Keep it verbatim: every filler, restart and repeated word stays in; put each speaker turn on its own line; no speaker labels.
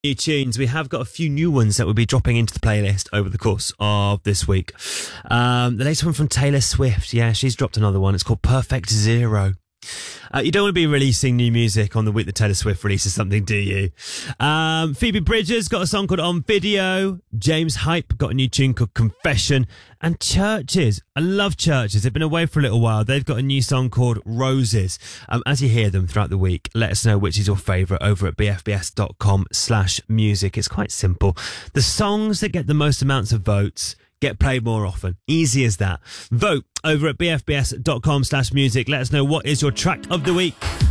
New tunes. We have got a few new ones that will be dropping into the playlist over the course of this week. Um, the latest one from Taylor Swift. Yeah, she's dropped another one. It's called Perfect Zero. Uh, you don't want to be releasing new music on the week that Taylor Swift releases something, do you? Um, Phoebe Bridgers got a song called On Video. James Hype got a new tune called Confession. And Churches. I love Churches. They've been away for a little while. They've got a new song called Roses. Um, as you hear them throughout the week, let us know which is your favourite over at bfbs.com slash music. It's quite simple. The songs that get the most amounts of votes get played more often. Easy as that. Vote over at bfbs.com slash music. Let us know what is your track of the week.